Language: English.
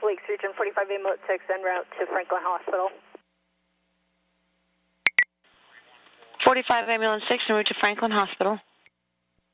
Lakes Region 45 Ambulance 6 en route to Franklin Hospital. 45 Ambulance 6 en route to Franklin Hospital.